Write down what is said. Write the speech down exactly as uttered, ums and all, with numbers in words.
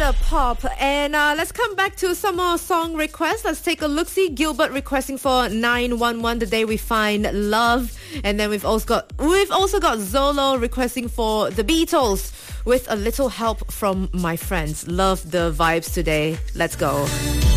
the pop. And uh, let's come back to some more song requests. Let's take a look-see. Gilbert requesting for nine one one, The Day We Find Love. And then we've also got we've also got Zolo requesting for The Beatles with A Little Help From My Friends. Love the vibes today. Let's go.